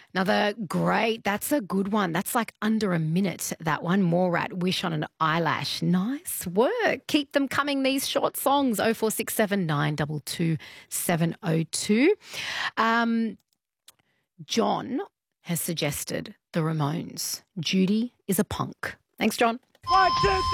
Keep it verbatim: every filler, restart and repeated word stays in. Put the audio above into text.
Another great, that's a good one. That's like under a minute, that one. Morat, Wish on an Eyelash. Nice work. Keep them coming, these short songs. oh four six seven, nine two two, seven oh two. Um, John has suggested the Ramones. Judy is a punk. Thanks, John. One, two, three.